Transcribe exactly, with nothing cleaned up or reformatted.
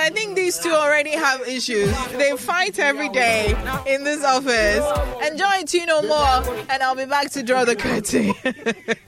I think these two already have issues. They fight every day in this office. Enjoy Tino more, and I'll be back to draw the curtain.